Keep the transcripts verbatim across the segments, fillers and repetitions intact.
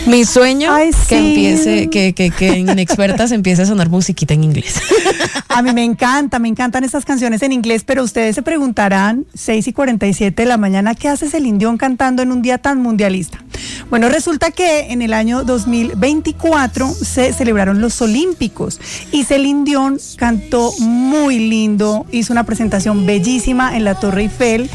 Mi sueño Ay, que sí. empiece, que, que, que en Inexpertas empiece a sonar musiquita en inglés. A mí me encanta, me encantan estas canciones en inglés, pero ustedes se preguntarán, seis y cuarenta y siete de la mañana, ¿qué hace Celine Dion cantando en un día tan mundialista? Bueno, resulta que en el año dos mil veinticuatro se celebraron los Olímpicos y Celine Dion cantó muy lindo, hizo una presentación bellísima en la Torre Eiffel.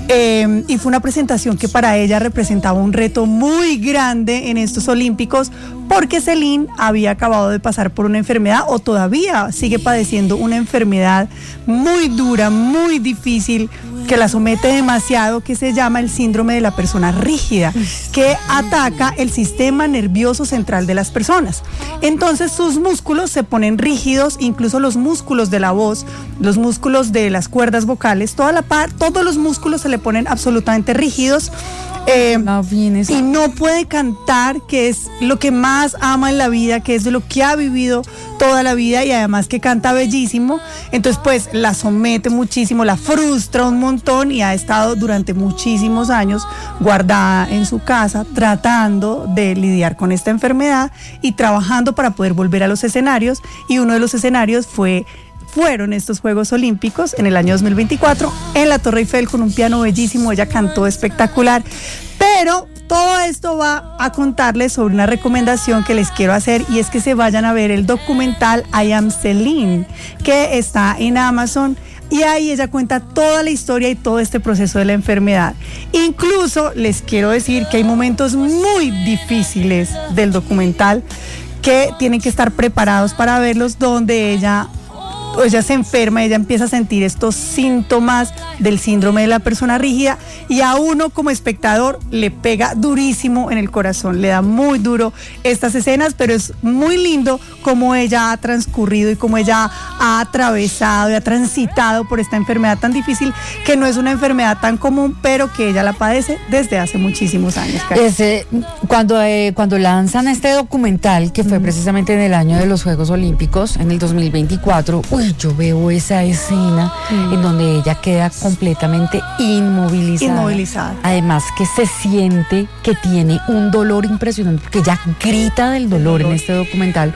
Eh, y fue una presentación que para ella representaba un reto muy grande en estos Olímpicos, porque Celine había acabado de pasar por una enfermedad, o todavía sigue padeciendo una enfermedad muy dura, muy difícil, que la somete demasiado, que se llama el síndrome de la persona rígida, que ataca el sistema nervioso central de las personas. Entonces sus músculos se ponen rígidos, incluso los músculos de la voz, los músculos de las cuerdas vocales, toda la par, todos los músculos se le ponen absolutamente rígidos. Eh, No, bien, eso. y no puede cantar, que es lo que más ama en la vida, que es de lo que ha vivido toda la vida, y además que canta bellísimo. Entonces pues la somete muchísimo, la frustra un montón, y ha estado durante muchísimos años guardada en su casa tratando de lidiar con esta enfermedad y trabajando para poder volver a los escenarios, y uno de los escenarios fue fueron estos Juegos Olímpicos en el año dos mil veinticuatro en la Torre Eiffel, con un piano bellísimo. Ella cantó espectacular, pero todo esto va a contarles sobre una recomendación que les quiero hacer, y es que se vayan a ver el documental I Am Celine, que está en Amazon, y ahí ella cuenta toda la historia y todo este proceso de la enfermedad. Incluso les quiero decir que hay momentos muy difíciles del documental que tienen que estar preparados para verlos, donde ella ella se enferma, ella empieza a sentir estos síntomas del síndrome de la persona rígida, y a uno como espectador le pega durísimo en el corazón, le da muy duro estas escenas, pero es muy lindo cómo ella ha transcurrido y cómo ella ha atravesado y ha transitado por esta enfermedad tan difícil, que no es una enfermedad tan común, pero que ella la padece desde hace muchísimos años. Ese, cuando, eh, cuando lanzan este documental, que fue mm. precisamente en el año de los Juegos Olímpicos, en el dos mil veinticuatro, uy, yo veo esa escena mm. en donde ella queda completamente inmovilizada. Inmovilizada. Además que se siente que tiene un dolor impresionante, porque ella grita del dolor, dolor. en este documental.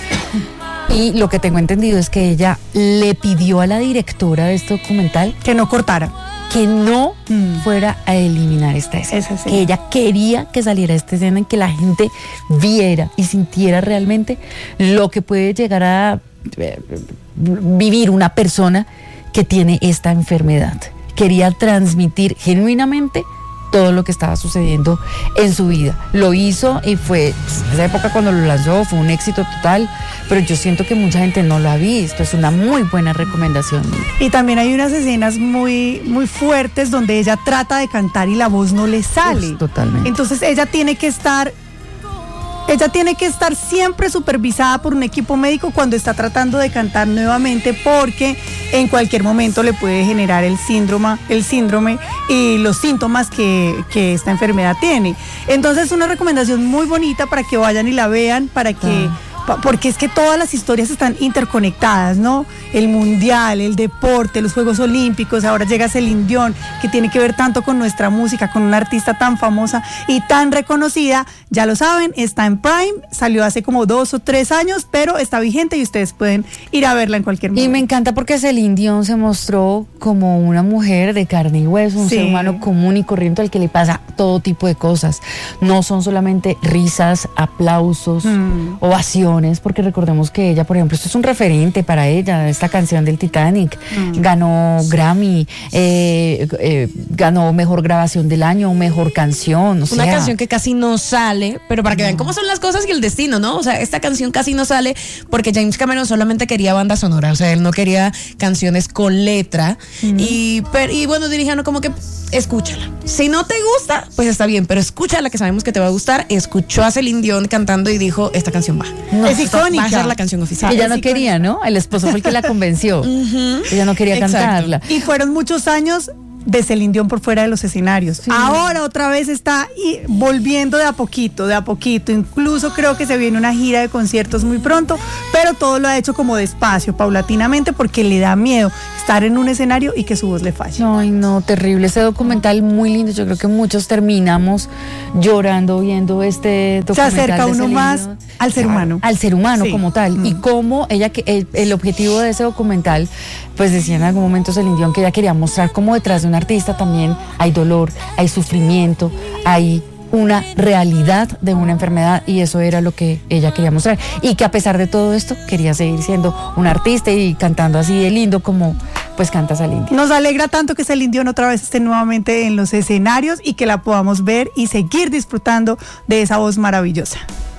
Y lo que tengo entendido es que ella le pidió a la directora de este documental que no cortara, que no mm. fuera a eliminar esta escena, Esa escena, que ella quería que saliera esta escena, en que la gente viera y sintiera realmente lo que puede llegar a eh, vivir una persona que tiene esta enfermedad. Quería transmitir genuinamente todo lo que estaba sucediendo en su vida. Lo hizo, y fue, pues, en esa época cuando lo lanzó fue un éxito total, pero yo siento que mucha gente no lo ha visto. Es una muy buena recomendación. Y también hay unas escenas muy, muy fuertes donde ella trata de cantar y la voz no le sale. Uf, totalmente. Entonces ella tiene que estar Ella tiene que estar siempre supervisada por un equipo médico cuando está tratando de cantar nuevamente, porque en cualquier momento le puede generar el síndrome, el síndrome y los síntomas que, que esta enfermedad tiene. Entonces, una recomendación muy bonita para que vayan y la vean, para que... Ah. Porque es que todas las historias están interconectadas, ¿no? El mundial, el deporte, los Juegos Olímpicos, ahora llega Celine Dion, que tiene que ver tanto con nuestra música, con una artista tan famosa y tan reconocida. Ya lo saben, está en Prime, salió hace como dos o tres años, pero está vigente y ustedes pueden ir a verla en cualquier momento. Y me encanta porque Celine Dion se mostró como una mujer de carne y hueso, un sí. ser humano común y corriente al que le pasa todo tipo de cosas. No son solamente risas, aplausos, mm. ovaciones, porque recordemos que ella, por ejemplo, esto es un referente para ella, esta canción del Titanic, mm. ganó Grammy, eh, eh, ganó mejor grabación del año, mejor canción. O Una sea, canción que casi no sale, pero para que vean cómo son las cosas y el destino, ¿no? O sea, esta canción casi no sale porque James Cameron solamente quería banda sonora, o sea, él no quería canciones con letra, mm. y, pero, y bueno, dirían como que escúchala. Si no te gusta, pues está bien, pero escúchala, que sabemos que te va a gustar. Escuchó a Celine Dion cantando y dijo, esta canción va. No, es icónica. Va a ser la canción oficial. Ella no quería, ¿no? El esposo fue el que la convenció. Uh-huh. Ella no quería Exacto. cantarla. Y fueron muchos años de Celine Dion por fuera de los escenarios. Sí. Ahora otra vez está y volviendo de a poquito, de a poquito. Incluso creo que se viene una gira de conciertos muy pronto, pero todo lo ha hecho como despacio, paulatinamente, porque le da miedo estar en un escenario y que su voz le falle. Ay, no, terrible. Ese documental muy lindo. Yo creo que muchos terminamos llorando viendo este documental. Se acerca uno más Dion. al ser humano. Al ser humano, sí, como tal. Mm. Y cómo ella, el, el objetivo de ese documental, pues decía en algún momento Celine Dion que ella quería mostrar cómo detrás de un artista también hay dolor, hay sufrimiento, hay una realidad de una enfermedad, y eso era lo que ella quería mostrar, y que a pesar de todo esto quería seguir siendo un artista y cantando así de lindo como pues canta Celine Dion. Nos alegra tanto que Celine Dion otra vez esté nuevamente en los escenarios y que la podamos ver y seguir disfrutando de esa voz maravillosa.